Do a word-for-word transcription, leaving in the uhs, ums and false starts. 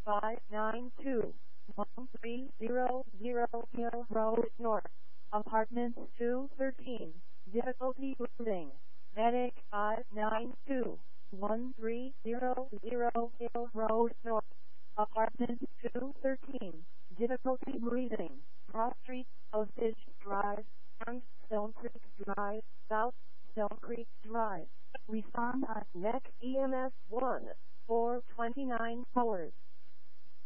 five nine two, one three zero zero Hill Road North, apartment two thirteen, difficulty breathing, medic five nine two, one three zero zero Hill Road North, apartment two thirteen, difficulty breathing, Cross Street, Osage Drive, and Stone Creek Drive, South Stone Creek Drive. Respond at N E C E M S one, four twenty-nine hours.